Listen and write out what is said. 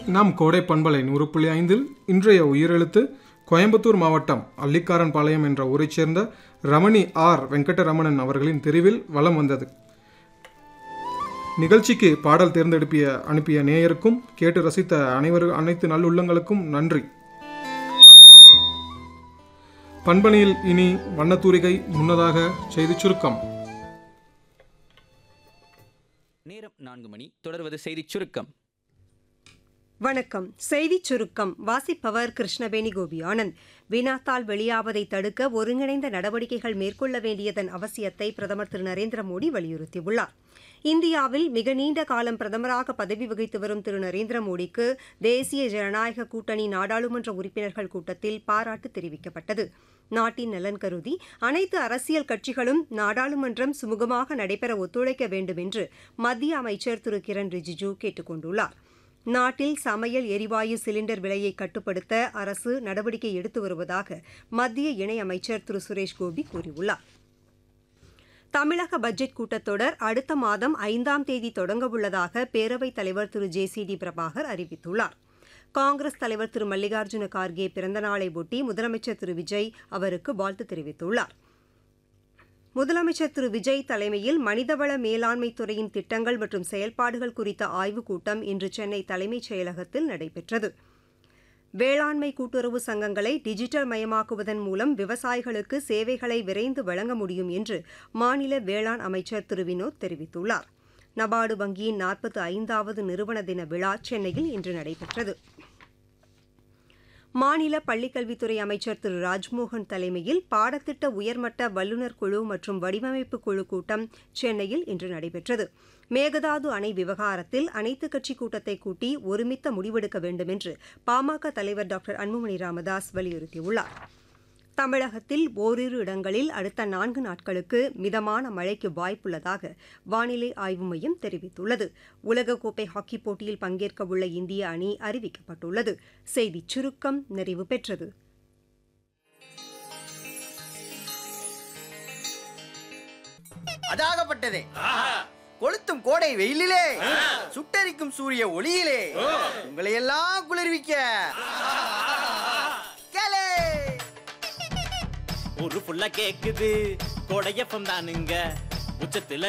நாம் கோடை பண்பலை 100.5 இன்றைய உயிரெழுத்து கோயம்புத்தூர் மாவட்டம் அள்ளிக்காரன்பாளையம் என்ற ஊரைச் சேர்ந்த ரமணி ஆர் வெங்கடரமணன் அவர்களின் தெரிவில் வலம் வந்தது. நிகழ்ச்சிக்கு பாடல் அனுப்பிய நேயருக்கும் கேட்டு ரசித்த அனைத்து நல்லுள்ளங்களுக்கும் நன்றி. பண்பலையில் இனி வண்ணத்தூரிகை, முன்னதாக செய்திச் சுருக்கம். நேரம் 4 மணி. தொடர்வது செய்திச் சுருக்கம். வணக்கம். செய்திச் சுருக்கம் வாசிப்பவர் கிருஷ்ணவேணி கோபி ஆனந்த். வினாத்தால் வெளியாவதை தடுக்க ஒருங்கிணைந்த நடவடிக்கைகள் மேற்கொள்ள வேண்டியதன் அவசியத்தை பிரதமர் திரு நரேந்திர மோடி வலியுறுத்தியுள்ளார். இந்தியாவில் மிக நீண்ட காலம் பிரதமராக பதவி வகித்து வரும் திரு நரேந்திர மோடிக்கு தேசிய ஜனநாயக கூட்டணி நாடாளுமன்ற உறுப்பினர்கள் கூட்டத்தில் பாராட்டு தெரிவிக்கப்பட்டது. நாட்டின் நலன் கருதி அனைத்து அரசியல் கட்சிகளும் நாடாளுமன்றம் சுமூகமாக நடைபெற ஒத்துழைக்க வேண்டும் என்று மத்திய அமைச்சர் திரு கிரண் ரிஜிஜூ கேட்டுக் கொண்டுள்ளார். நாட்டில் சமையல் எரிவாயு சிலிண்டர் விலையை கட்டுப்படுத்த அரசு நடவடிக்கை எடுத்து வருவதாக மத்திய இணையமைச்சர் திரு சுரேஷ் கோபி கூறியுள்ளார். தமிழக பட்ஜெட் கூட்டத்தொடர் அடுத்த மாதம் 5ஆம் தேதி தொடங்கவுள்ளதாக பேரவைத் தலைவர் திரு JCD பிரபாகர் அறிவித்துள்ளார். காங்கிரஸ் தலைவர் திரு மல்லிகார்ஜுன கார்கே பிறந்தநாளை ஒட்டி முதலமைச்சர் திரு விஜய் அவருக்கு வாழ்த்து தெரிவித்துள்ளார். முதலமைச்சர் திரு விஜய் தலைமையில் மனிதவள மேலாண்மை துறையின் திட்டங்கள் மற்றும் செயல்பாடுகள் குறித்த ஆய்வுக் கூட்டம் இன்று சென்னை தலைமைச் செயலகத்தில் நடைபெற்றது. வேளாண்மை கூட்டுறவு சங்கங்களை டிஜிட்டல் மயமாக்குவதன் மூலம் விவசாயிகளுக்கு சேவைகளை விரைந்து வழங்க முடியும் என்று மாநில வேளாண் அமைச்சர் திரு வினோத் தெரிவித்துள்ளார். நபார்டு வங்கியின் 45வது நிறுவன தின விழா சென்னையில் இன்று நடைபெற்றது. மாநில பள்ளிக்கல்வித்துறை அமைச்சர் திரு ராஜ்மோகன் தலைமையில் பாடத்திட்ட உயர்மட்ட வல்லுநர் குழு மற்றும் வடிவமைப்பு குழு கூட்டம் சென்னையில் இன்று நடைபெற்றது. மேகதாது அணை விவகாரத்தில் அனைத்துக் கட்சி கூட்டத்தை கூட்டி ஒருமித்த முடிவெடுக்க வேண்டும் என்று பாமக தலைவர் டாக்டர் அன்புமணி ராமதாஸ் வலியுறுத்தியுள்ளார். தமிழகத்தில் ஓரிரு இடங்களில் அடுத்த 4 நாட்களுக்கு மிதமான மழைக்கு வாய்ப்புள்ளதாக வானிலை ஆய்வு மையம் தெரிவித்துள்ளது. உலகக்கோப்பை ஹாக்கிப் போட்டியில் பங்கேற்கவுள்ள இந்திய அணி அறிவிக்கப்பட்டுள்ளது. செய்திச் சுருக்கம் நிறைவு பெற்றது. அதாகப்பட்டதே கொளுத்தும் கோடை வெயிலிலே சுட்டரிக்கும் சூரிய ஒளியிலே உங்களை எல்லாம் குளிர்விக்க ஒரு புள்ள கேக்குது கோடையப்பம் தானுங்க உச்சத்துல